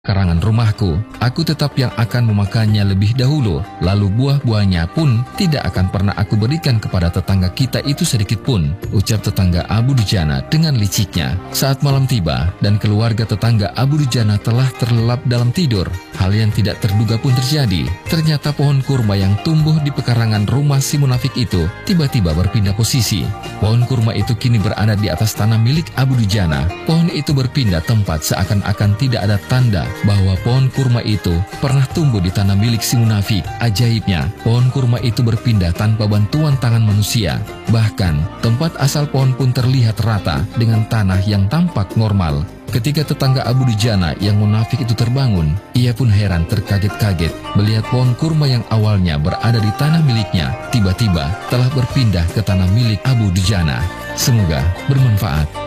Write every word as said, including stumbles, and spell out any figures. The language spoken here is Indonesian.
karangan rumahku, aku tetap yang akan memakannya lebih dahulu, lalu buah-buahnya pun tidak akan pernah aku berikan kepada tetangga kita itu sedikit pun, ucap tetangga Abu Dujana dengan liciknya. Saat malam tiba dan keluarga tetangga Abu Dujana telah terlelap dalam tidur, hal yang tidak terduga pun terjadi. Ternyata pohon kurma yang tumbuh di pekarangan rumah si munafik itu tiba-tiba berpindah posisi. Pohon kurma itu kini berada di atas tanah milik Abu Dujana. Pohon itu berpindah tempat seakan-akan tidak ada tanda bahwa pohon kurma itu pernah tumbuh di tanah milik si munafik. Ajaibnya, pohon kurma itu berpindah tanpa bantuan tangan manusia. Bahkan, tempat asal pohon pun terlihat rata dengan tanah yang tampak normal. Ketika tetangga Abu Dujana yang munafik itu terbangun, ia pun heran terkaget-kaget melihat pohon kurma yang awalnya berada di tanah miliknya, tiba-tiba telah berpindah ke tanah milik Abu Dujana. Semoga bermanfaat.